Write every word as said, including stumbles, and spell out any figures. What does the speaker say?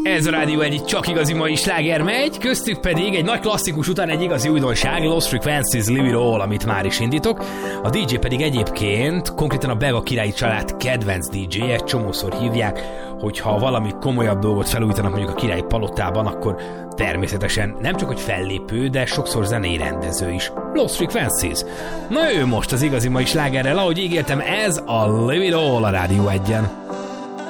Ez a Rádió egy csak igazi mai sláger megy, köztük pedig egy nagy klasszikus után egy igazi újdonság, Lost Frequencies, Live It All, amit már is indítok. A dé dzsé pedig egyébként konkrétan a Belga királyi család kedvenc dé dzsé, egy csomószor hívják, hogyha valami komolyabb dolgot felújítanak mondjuk a királyi palotában, akkor természetesen nem csak hogy fellépő, de sokszor zenei rendező is. Lost Frequencies. Na ő most az igazi mai slágerrel, ahogy ígértem, ez a Live It All a Rádió egyen.